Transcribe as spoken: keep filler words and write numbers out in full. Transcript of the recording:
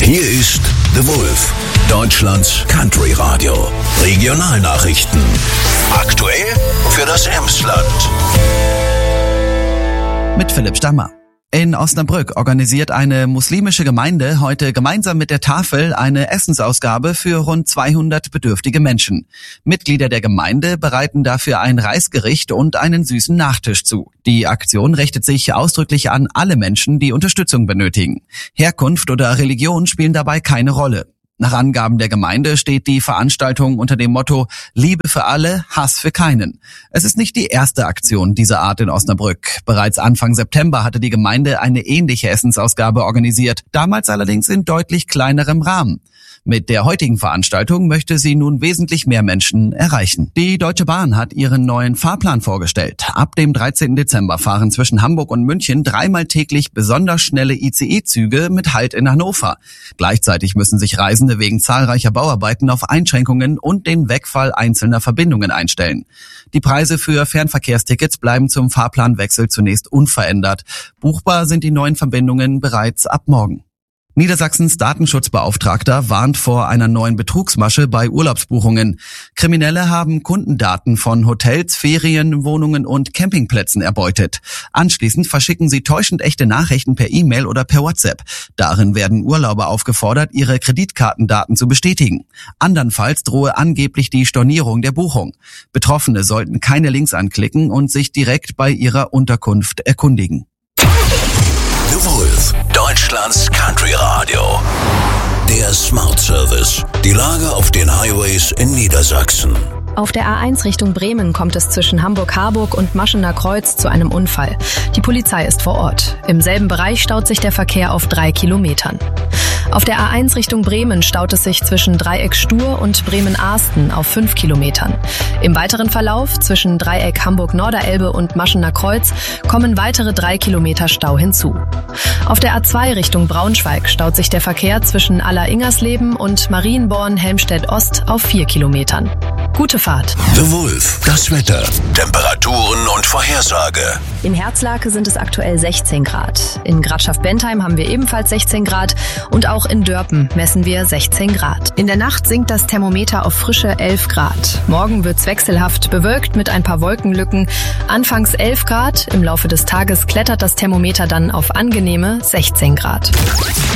Hier ist The Wolf, Deutschlands Country Radio. Regionalnachrichten. Aktuell für das Emsland. Mit Philipp Stammer. In Osnabrück organisiert eine muslimische Gemeinde heute gemeinsam mit der Tafel eine Essensausgabe für rund zweihundert bedürftige Menschen. Mitglieder der Gemeinde bereiten dafür ein Reisgericht und einen süßen Nachtisch zu. Die Aktion richtet sich ausdrücklich an alle Menschen, die Unterstützung benötigen. Herkunft oder Religion spielen dabei keine Rolle. Nach Angaben der Gemeinde steht die Veranstaltung unter dem Motto Liebe für alle, Hass für keinen. Es ist nicht die erste Aktion dieser Art in Osnabrück. Bereits Anfang September hatte die Gemeinde eine ähnliche Essensausgabe organisiert, damals allerdings in deutlich kleinerem Rahmen. Mit der heutigen Veranstaltung möchte sie nun wesentlich mehr Menschen erreichen. Die Deutsche Bahn hat ihren neuen Fahrplan vorgestellt. Ab dem dreizehnten Dezember fahren zwischen Hamburg und München dreimal täglich besonders schnelle I C E-Züge mit Halt in Hannover. Gleichzeitig müssen sich Reisende wegen zahlreicher Bauarbeiten auf Einschränkungen und den Wegfall einzelner Verbindungen einstellen. Die Preise für Fernverkehrstickets bleiben zum Fahrplanwechsel zunächst unverändert. Buchbar sind die neuen Verbindungen bereits ab morgen. Niedersachsens Datenschutzbeauftragter warnt vor einer neuen Betrugsmasche bei Urlaubsbuchungen. Kriminelle haben Kundendaten von Hotels, Ferien, Wohnungen und Campingplätzen erbeutet. Anschließend verschicken sie täuschend echte Nachrichten per E-Mail oder per WhatsApp. Darin werden Urlauber aufgefordert, ihre Kreditkartendaten zu bestätigen. Andernfalls drohe angeblich die Stornierung der Buchung. Betroffene sollten keine Links anklicken und sich direkt bei ihrer Unterkunft erkundigen. The Wolf, Deutschlands Country Radio. Der Smart Service. Die Lage auf den Highways in Niedersachsen. Auf der A eins Richtung Bremen kommt es zwischen Hamburg-Harburg und Maschener Kreuz zu einem Unfall. Die Polizei ist vor Ort. Im selben Bereich staut sich der Verkehr auf drei Kilometern. Auf der A eins Richtung Bremen staut es sich zwischen Dreieck Stur und Bremen-Ahsten auf fünf Kilometern. Im weiteren Verlauf zwischen Dreieck Hamburg-Norderelbe und Maschener Kreuz kommen weitere drei Kilometer Stau hinzu. Auf der A zwei Richtung Braunschweig staut sich der Verkehr zwischen Aller-Ingersleben und Marienborn-Helmstedt-Ost auf vier Kilometern. Gute Fahrt. The Wolf, das Wetter, Temperaturen und Vorhersage. In Herzlake sind es aktuell sechzehn Grad. In Grafschaft-Bentheim haben wir ebenfalls sechzehn Grad und auch in Dörpen messen wir sechzehn Grad. In der Nacht sinkt das Thermometer auf frische elf Grad. Morgen wird's wechselhaft bewölkt mit ein paar Wolkenlücken. Anfangs elf Grad, im Laufe des Tages klettert das Thermometer dann auf angenehme sechzehn Grad.